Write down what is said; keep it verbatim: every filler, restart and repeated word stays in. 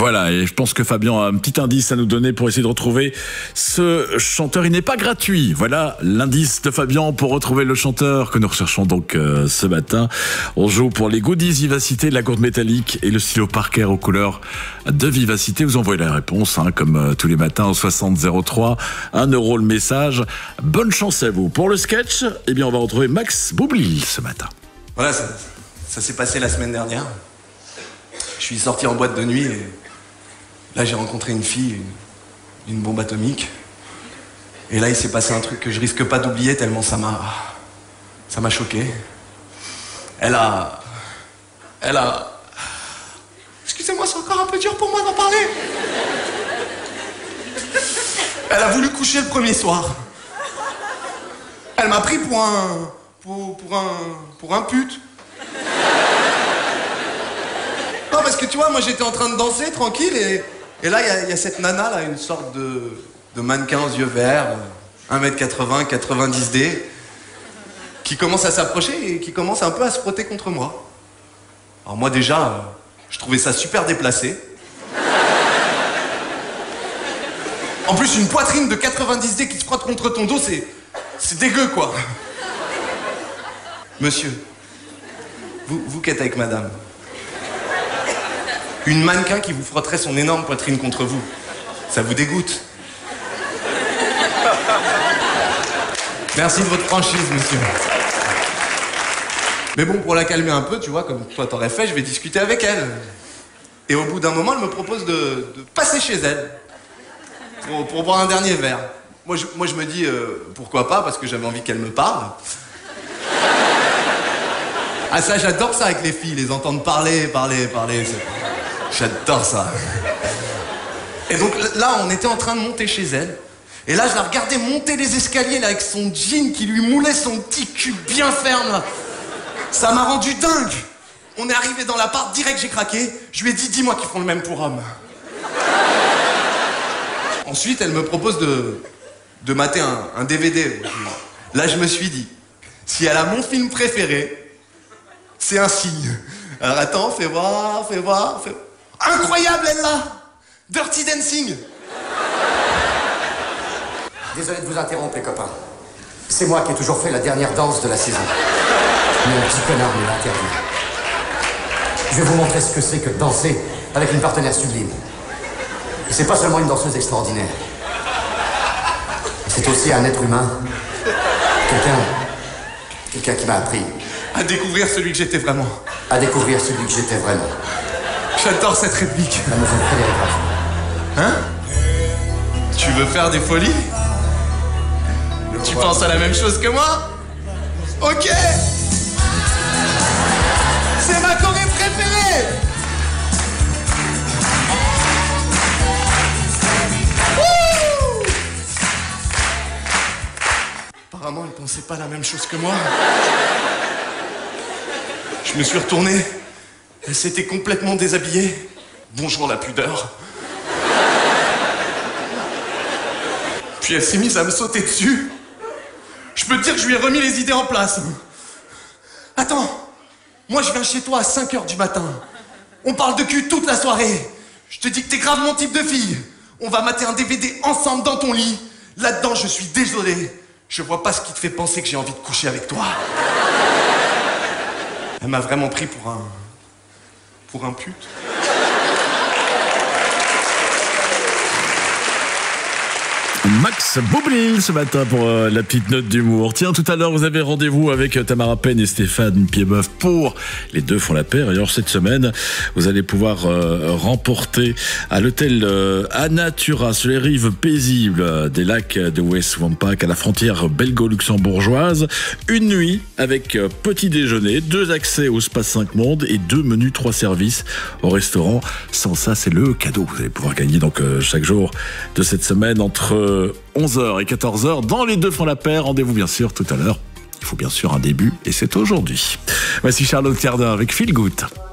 Voilà, et je pense que Fabien a un petit indice à nous donner pour essayer de retrouver ce chanteur. Il n'est pas gratuit. Voilà l'indice de Fabien pour retrouver le chanteur que nous recherchons donc euh, ce matin. On joue pour les goodies Vivacité, la gourde métallique et le stylo Parker aux couleurs de Vivacité. Vous envoyez la réponse, hein, comme euh, tous les matins au soixante zéro trois. Un euro le message. Bonne chance à vous. Pour le sketch, eh bien, on va retrouver Max Boublil ce matin. Voilà, ça, ça s'est passé la semaine dernière. Je suis sorti en boîte de nuit et là j'ai rencontré une fille, une, une bombe atomique. Et là il s'est passé un truc que je risque pas d'oublier tellement ça m'a... ça m'a choqué. Elle a... Elle a... Excusez-moi, c'est encore un peu dur pour moi d'en parler. Elle a voulu coucher le premier soir. Elle m'a pris pour un... pour, pour un... pour un pute. Non, parce que tu vois, moi j'étais en train de danser tranquille et, et là il y, y a cette nana là, une sorte de, de mannequin aux yeux verts, un mètre quatre-vingts, quatre-vingt-dix D, qui commence à s'approcher et qui commence un peu à se frotter contre moi. Alors moi déjà, euh, je trouvais ça super déplacé. En plus, une poitrine de quatre-vingt-dix D qui se frotte contre ton dos, c'est... c'est dégueu quoi. Monsieur, vous, vous qui êtes avec madame, une mannequin qui vous frotterait son énorme poitrine contre vous, ça vous dégoûte? Merci de votre franchise, monsieur. Mais bon, pour la calmer un peu, tu vois, comme toi t'aurais fait, je vais discuter avec elle. Et au bout d'un moment, elle me propose de, de passer chez elle pour, pour boire un dernier verre. Moi, je, moi, je me dis, euh, pourquoi pas, parce que j'avais envie qu'elle me parle. Ah ça, j'adore ça avec les filles, les entendre parler, parler, parler. J'adore ça. Et donc là, on était en train de monter chez elle. Et là, je la regardais monter les escaliers là, avec son jean qui lui moulait son petit cul bien ferme. Là. Ça m'a rendu dingue. On est arrivé dans l'appart, direct j'ai craqué. Je lui ai dit, dis-moi qu'ils font le même pour hommes. Ensuite, elle me propose de, de mater un, un D V D. Là, je me suis dit, si elle a mon film préféré, c'est un signe. Alors attends, fais voir, fais voir, fais... Incroyable, elle là! Dirty Dancing! Désolé de vous interrompre, les copains. C'est moi qui ai toujours fait la dernière danse de la saison. Mais un petit connard me l'a interdit. Je vais vous montrer ce que c'est que de danser avec une partenaire sublime. Et c'est pas seulement une danseuse extraordinaire. C'est aussi un être humain. Quelqu'un... Quelqu'un qui m'a appris... À découvrir celui que j'étais vraiment. À découvrir celui que j'étais vraiment. J'adore cette réplique. Mademoiselle Frédéric Raffo. Hein? Tu veux faire des folies? Tu penses à la même chose que moi? Ok! C'est ma choré préférée! Wouh! Apparemment, elle pensait pas la même chose que moi. Je me suis retourné. Elle s'était complètement déshabillée. Bonjour la pudeur. Puis elle s'est mise à me sauter dessus. Je peux te dire que je lui ai remis les idées en place. Attends, moi je viens chez toi à cinq heures du matin. On parle de cul toute la soirée. Je te dis que t'es grave mon type de fille. On va mater un D V D ensemble dans ton lit. Là-dedans, je suis désolé. Je vois pas ce qui te fait penser que j'ai envie de coucher avec toi. Elle m'a vraiment pris pour un... pour un pute. Max Boublil ce matin pour euh, la petite note d'humour. Tiens, tout à l'heure, vous avez rendez-vous avec euh, Tamara Penn et Stéphane Piedboeuf pour Les Deux font la paire. Et alors, cette semaine, vous allez pouvoir euh, remporter à l'hôtel euh, Anatura, sur les rives paisibles euh, des lacs de West Wampak, à la frontière belgo-luxembourgeoise, une nuit avec euh, petit déjeuner, deux accès au Spa cinq Mondes et deux menus trois services au restaurant. Sans ça, c'est le cadeau. Vous allez pouvoir gagner donc euh, chaque jour de cette semaine entre euh, onze heures et quatorze heures dans Les Deux font la paire. Rendez-vous bien sûr tout à l'heure. Il faut bien sûr un début et c'est aujourd'hui. Voici Charlotte Cardin avec Feel Good.